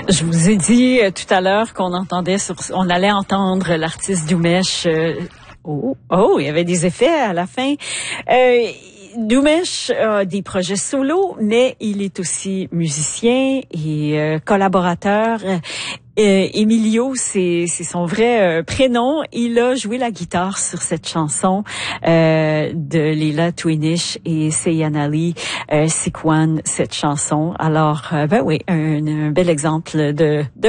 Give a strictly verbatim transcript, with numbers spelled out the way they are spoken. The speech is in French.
Je vous ai dit euh, tout à l'heure qu'on entendait sur, on allait entendre l'artiste Doumesh. Euh, oh, oh, il y avait des effets à la fin. Euh, Doumesh a des projets solo, mais il est aussi musicien et euh, collaborateur. Euh, Emilio, c'est, c'est son vrai euh, prénom. Il a joué la guitare sur cette chanson euh, de Leila Twinish et Seyhan Ali, euh, Sikwan, cette chanson. Alors, euh, ben oui, un, un bel exemple de, de